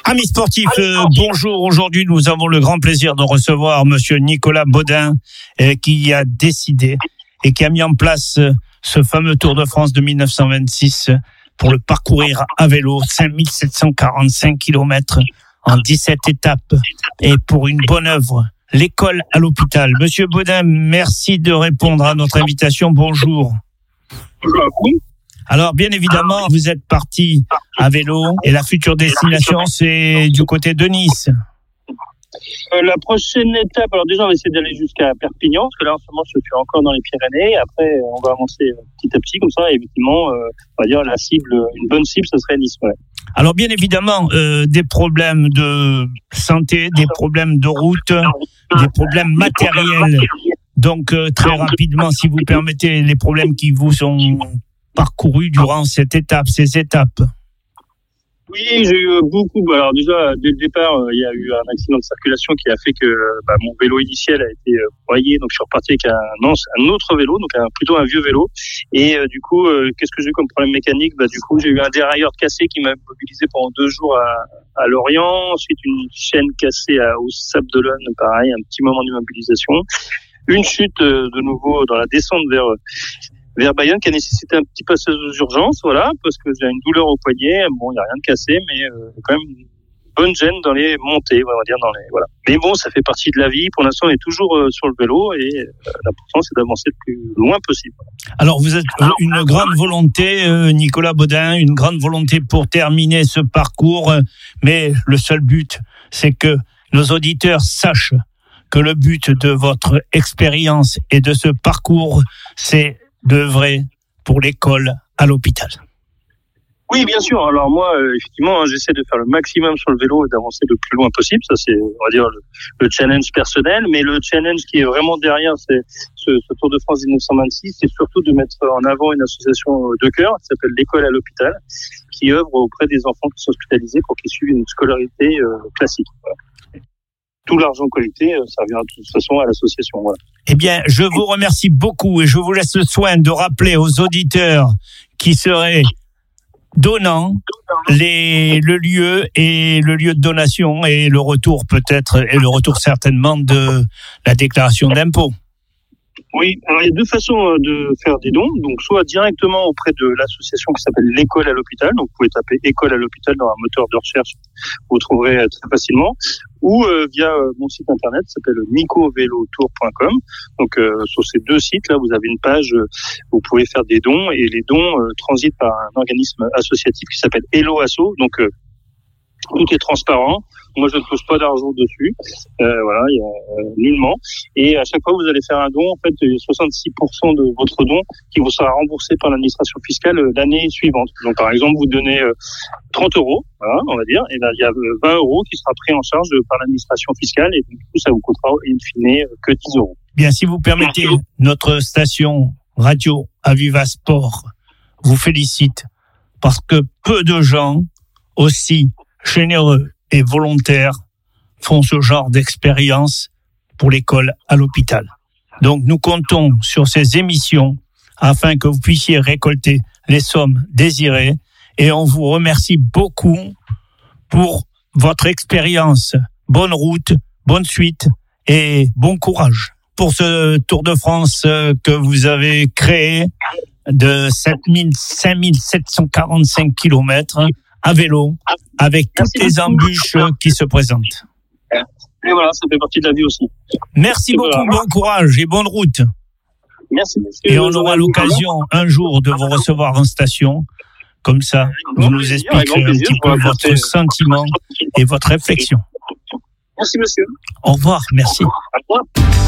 Amis sportifs, bonjour. Aujourd'hui, nous avons le grand plaisir de recevoir monsieur Nicolas Baudin, qui a décidé et qui a mis en place ce fameux Tour de France de 1926 pour le parcourir à vélo, 5745 km en 17 étapes et pour une bonne œuvre, l'école à l'hôpital. Monsieur Baudin, merci de répondre à notre invitation. Bonjour. Alors, bien évidemment, vous êtes parti à vélo et la future destination, c'est du côté de Nice. La prochaine étape, alors déjà, on va essayer d'aller jusqu'à Perpignan, parce que là, en ce moment, je suis encore dans les Pyrénées. Après, on va avancer petit à petit, comme ça, et effectivement, on va dire la cible, une bonne cible, ce serait Nice. Ouais. Alors, bien évidemment, des problèmes de santé, des problèmes de route, des problèmes matériels. Donc, très rapidement, si vous permettez, les problèmes qui vous sont parcourus durant ces étapes. Oui, j'ai eu beaucoup. Alors déjà, dès le départ, il y a eu un accident de circulation qui a fait que mon vélo initial a été broyé. Donc, je suis reparti avec un autre vélo, donc plutôt un vieux vélo. Et du coup, qu'est-ce que j'ai eu comme problème mécanique ? Du coup, j'ai eu un dérailleur cassé qui m'a mobilisé pendant 2 jours à Lorient. Ensuite, une chaîne cassée au Sable d'Olonne, pareil, un petit moment d'immobilisation. Une chute de nouveau dans la descente vers Bayonne qui a nécessité un petit passage aux urgences, voilà, parce que j'ai une douleur au poignet. Bon, il n'y a rien de cassé, mais quand même une bonne gêne dans les montées, on va dire voilà. Mais bon, ça fait partie de la vie. Pour l'instant, on est toujours sur le vélo et l'important, c'est d'avancer le plus loin possible. Alors, vous êtes une grande volonté, Nicolas Baudin, une grande volonté pour terminer ce parcours, mais le seul but, c'est que nos auditeurs sachent que le but de votre expérience et de ce parcours, c'est d'œuvrer pour l'école à l'hôpital. Oui, bien sûr. Alors moi, effectivement, j'essaie de faire le maximum sur le vélo et d'avancer le plus loin possible. Ça, c'est, on va dire, le challenge personnel. Mais le challenge qui est vraiment derrière ce Tour de France 1926, c'est surtout de mettre en avant une association de cœur qui s'appelle l'école à l'hôpital, qui œuvre auprès des enfants qui sont hospitalisés pour qu'ils suivent une scolarité classique. Voilà. Tout l'argent collecté servira de toute façon à l'association. Voilà. Eh bien, je vous remercie beaucoup et je vous laisse le soin de rappeler aux auditeurs qui seraient donnants le lieu de donation et le retour peut-être, et le retour certainement de la déclaration d'impôt. Oui, alors il y a 2 façons de faire des dons. Donc, soit directement auprès de l'association qui s'appelle l'école à l'hôpital. Donc, vous pouvez taper école à l'hôpital dans un moteur de recherche. Vous trouverez très facilement. Ou via mon site internet qui s'appelle nicovelotour.com. Donc, sur ces 2 sites, là, vous avez une page où vous pouvez faire des dons. Et les dons transitent par un organisme associatif qui s'appelle Hello Asso. Donc, tout est transparent. Moi, je ne touche pas d'argent dessus. Voilà, il y a nullement. Et à chaque fois que vous allez faire un don, en fait, il y a 66% de votre don qui vous sera remboursé par l'administration fiscale l'année suivante. Donc, par exemple, vous donnez 30 €, voilà, on va dire, et là, il y a 20 € qui sera pris en charge par l'administration fiscale, et du coup, ça vous coûtera in fine que 10 €. Bien, si vous permettez, notre station radio Aviva Sport vous félicite parce que peu de gens aussi généreux et volontaires font ce genre d'expérience pour l'école à l'hôpital. Donc, nous comptons sur ces émissions afin que vous puissiez récolter les sommes désirées et on vous remercie beaucoup pour votre expérience. Bonne route, bonne suite et bon courage pour ce Tour de France que vous avez créé de 5745 km à vélo, avec toutes les embûches qui se présentent. Et voilà, ça fait partie de la vie aussi. Merci beaucoup, bon courage et bonne route. Merci. Et on aura l'occasion un jour de vous recevoir en station. Comme ça, vous nous expliquerez un petit peu votre sentiment et votre réflexion. Merci, monsieur. Au revoir, merci. Au revoir.